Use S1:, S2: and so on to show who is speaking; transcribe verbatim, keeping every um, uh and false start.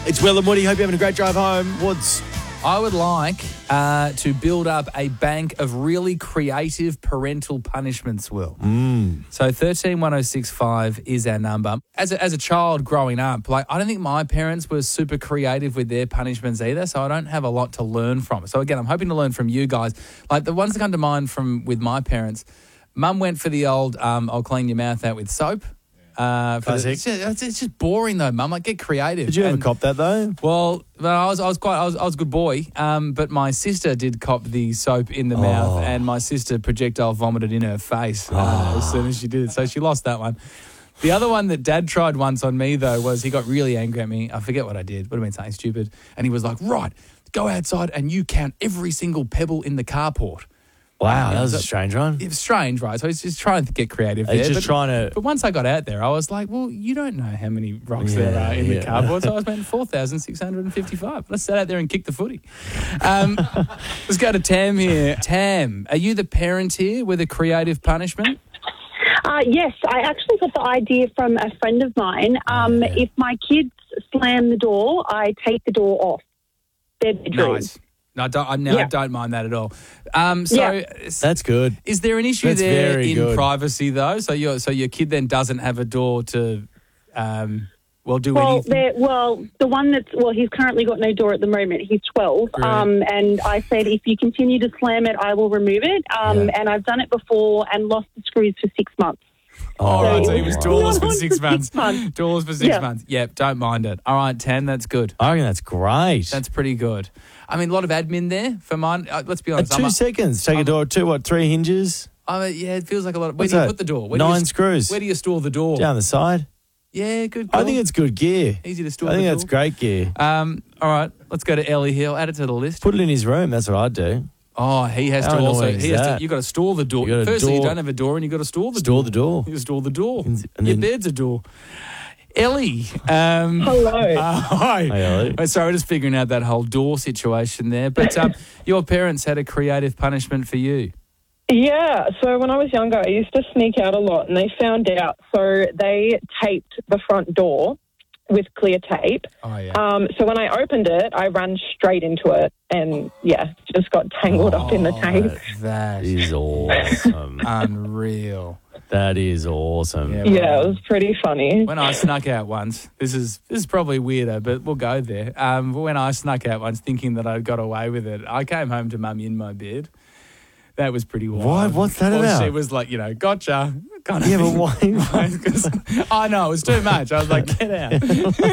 S1: It's Will and Woody. Hope you're having a great drive home. Woods.
S2: I would like uh, to build up a bank of really creative parental punishments, Will.
S1: Mm.
S2: So thirteen one oh six five is our number. As a, as a child growing up, like I don't think my parents were super creative with their punishments either, so I don't have a lot to learn from. So again, I'm hoping to learn from you guys. Like the ones that come to mind from with my parents, Mum went for the old um, I'll clean your mouth out with soap. Uh, for the, it's, just, it's just boring though, Mum. Like get creative.
S1: Did you ever
S2: and,
S1: cop that though?
S2: Well, well, I was I was quite I was I was a good boy. Um, but my sister did cop the soap in the oh. mouth, and my sister projectile vomited in her face uh, oh. as soon as she did it. So she lost that one. The other one that Dad tried once on me though was he got really angry at me. I forget what I did. Would have been something stupid. And he was like, "Right, go outside and you count every single pebble in the carport."
S1: Wow, that was a strange one.
S2: It was strange, right? So he's just trying to get creative
S1: He's
S2: there.
S1: just
S2: but,
S1: trying to...
S2: But once I got out there, I was like, well, you don't know how many rocks
S1: Yeah,
S2: there are in
S1: yeah.
S2: the cardboard. So I spent four thousand six hundred fifty-five. Let's sit out there and kick the footy. Um, let's go to Tam here. Tam, are you the parent here with a creative punishment?
S3: Uh, yes, I actually got the idea from a friend of mine. Um,
S1: yeah.
S3: If my kids slam the door, I take the door off their bedroom.
S2: Nice. No, I don't, I, no,
S3: Yeah.
S2: I don't mind that at all. Um, so,
S3: Yeah.
S1: That's good.
S2: is there an issue
S1: That's
S2: there
S1: very
S2: in
S1: good.
S2: privacy though? So your so your kid then doesn't have a door to, um, well, do
S3: Well,
S2: anything.
S3: they're- well, the one that's, well, he's currently got no door at the moment. He's twelve.
S2: Right.
S3: Um, and I said, if you continue to slam it, I will remove it. Um,
S1: Yeah.
S3: And I've done it before and lost the screws for six months.
S2: All
S3: So-
S2: right, so he was doorless for
S3: For
S2: six
S3: six
S2: months.
S3: months.
S2: Doorless for six
S3: Yeah.
S2: months. Yep, don't mind it. All right, ten, that's good.
S1: I reckon that's great.
S2: That's pretty good. I mean, a lot of admin there for mine. Uh, let's be
S1: At
S2: honest.
S1: two
S2: I'm a,
S1: seconds. Take a
S2: I'm-
S1: door, two, what, three hinges?
S2: I'm a, yeah, it feels like a lot. Of, where
S1: What's
S2: do you
S1: that?
S2: put the door? Where do
S1: Nine
S2: you,
S1: screws.
S2: Where do you store the door?
S1: Down the side.
S2: Yeah, good.
S1: I
S2: call.
S1: think it's good gear.
S2: easy to store
S1: I think
S2: the
S1: that's
S2: door.
S1: great gear.
S2: Um, all right, let's go to Ellie Hill. Add it to the list.
S1: Put it in his room. That's what I'd do.
S2: Oh, he has
S1: How
S2: to also.
S1: annoying is
S2: He has to.
S1: that?
S2: You got to store the door.
S1: You got a
S2: Firstly, you
S1: door-
S2: don't have a door, and you got to store the
S1: Store
S2: door.
S1: the door.
S2: You got to store the door.
S1: And- and
S2: Your
S1: then-
S2: bed's a door. Ellie. Um,
S3: Hello.
S2: Uh, hi.
S1: Hi, Ellie.
S2: Oh, sorry, just figuring out that whole door situation there. But um, your parents had a creative punishment for you.
S4: Yeah, so when I was younger, I used to sneak out a lot, and they found out. So they taped the front door with clear tape.
S2: Oh, yeah.
S4: Um, so when I opened it, I ran straight into it, and yeah, just got tangled up in the tape.
S2: That
S1: That is awesome.
S2: unreal.
S1: That is awesome.
S2: Yeah.
S4: Yeah, it was pretty funny.
S2: When I snuck out once, this is this is probably weirder, but we'll go there. Um, but when I snuck out once thinking that I'd got away with it, I came home to Mum in my bed. That was pretty wild.
S1: What? What's that
S2: Well,
S1: about?
S2: She was like, you know, gotcha. Kind of
S1: Yeah, but
S2: thing.
S1: why?
S2: I know, it was too much. I was like, get out.